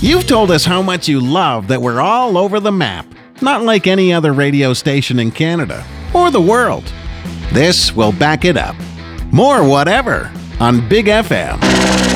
You've told us how much you love that we're all over the map, not like any other radio station in Canada or the world. This will back it up. More whatever on Big FM.